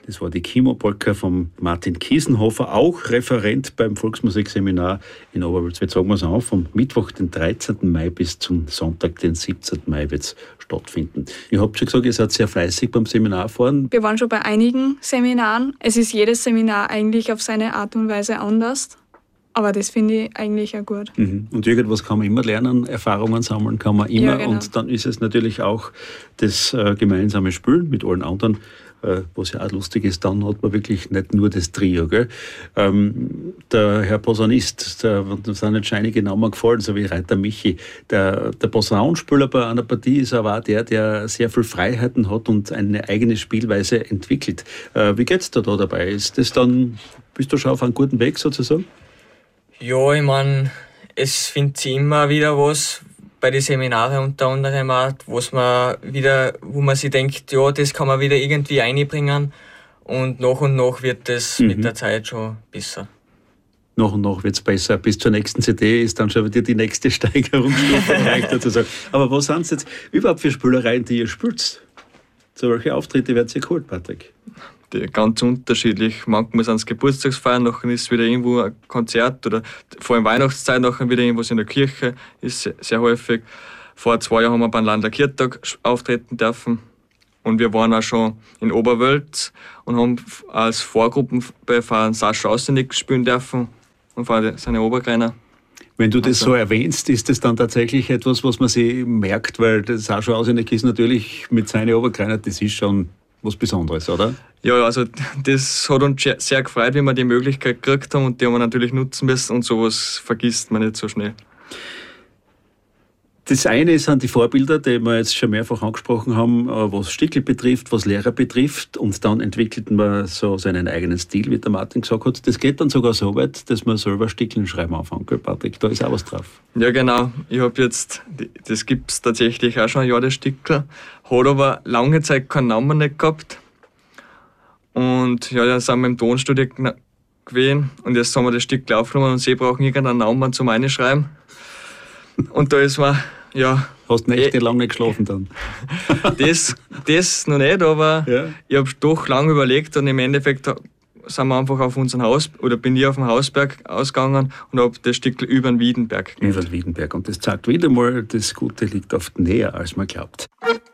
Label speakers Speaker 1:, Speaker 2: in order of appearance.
Speaker 1: Das war die Chemopolka von Martin Kiesenhofer, auch Referent beim Volksmusikseminar in Oberwölz. Jetzt sagen wir es an, vom Mittwoch, den 13. Mai bis zum Sonntag, den 17. Mai wird es stattfinden. Ihr habt schon gesagt, ihr seid sehr fleißig beim Seminarfahren.
Speaker 2: Wir waren schon bei einigen Seminaren. Es ist jedes Seminar eigentlich auf seine Art und Weise anders. Aber das finde ich eigentlich auch gut.
Speaker 1: Und irgendwas kann man immer lernen, Erfahrungen sammeln kann man immer. Ja, genau. Und dann ist es natürlich auch das gemeinsame Spielen mit allen anderen, was ja auch lustig ist. Dann hat man wirklich nicht nur das Trio. Gell? Der Herr Posaunist, da sind jetzt einige Namen gefallen, so wie Reiter Michi. Der Posaunenspieler bei einer Partie ist aber auch der sehr viel Freiheiten hat und eine eigene Spielweise entwickelt. Wie geht's da dabei? Ist das dann, bist du schon auf einem guten Weg sozusagen?
Speaker 3: Ja, ich meine, es findet sich immer wieder was bei den Seminaren unter anderem auch, wo man sich denkt, ja, das kann man wieder irgendwie einbringen und nach wird das mit der Zeit schon besser.
Speaker 1: Nach und nach wird es besser. Bis zur nächsten CD ist dann schon wieder die nächste Steigerungsstufe erreicht sozusagen. Aber was sind es jetzt überhaupt für Spielereien, die ihr spielt? Zu welchen Auftritte werdet ihr geholt, Patrick?
Speaker 4: Ganz unterschiedlich. Manchmal sind es Geburtstagsfeiern, nachher ist wieder irgendwo ein Konzert oder vor allem Weihnachtszeit nachher wieder irgendwas in der Kirche, ist sehr häufig. Vor 2 Jahren haben wir beim Landlerkirchtag auftreten dürfen und wir waren auch schon in Oberwölz und haben als Vorgruppen bei Sascha Aussendig spielen dürfen und seine Obergreiner.
Speaker 1: Wenn du das so erwähnst, ist das dann tatsächlich etwas, was man sich merkt, weil das Sascha Aussendig ist natürlich mit seinen Obergreiner, das ist schon was Besonderes, oder?
Speaker 4: Ja, also das hat uns sehr gefreut, wie wir die Möglichkeit gekriegt haben und die haben wir natürlich nutzen müssen und sowas vergisst man nicht so schnell.
Speaker 1: Das eine sind die Vorbilder, die wir jetzt schon mehrfach angesprochen haben, was Stickel betrifft, was Lehrer betrifft, und dann entwickelt man so seinen eigenen Stil, wie der Martin gesagt hat. Das geht dann sogar so weit, dass man selber Stickeln schreiben anfängt, gell, Patrick? Da ist auch was drauf.
Speaker 4: Ja, genau. Ich habe jetzt, das gibt es tatsächlich auch schon ein Jahr, das Stickel, hat aber lange Zeit keinen Namen nicht gehabt. Und ja, dann sind wir im Tonstudio gewesen und jetzt haben wir das Stickel aufgenommen und sie brauchen irgendeinen Namen zum Einschreiben. Und da ist man, ja.
Speaker 1: Hast nächtelang nicht geschlafen dann?
Speaker 4: Das noch nicht, aber ja. Ich habe doch lange überlegt und im Endeffekt sind wir einfach auf unseren bin ich auf den Hausberg ausgegangen und habe das Stück über den Wiedenberg gemacht.
Speaker 1: Über den Wiedenberg. Und das zeigt wieder mal, das Gute liegt oft näher, als man glaubt.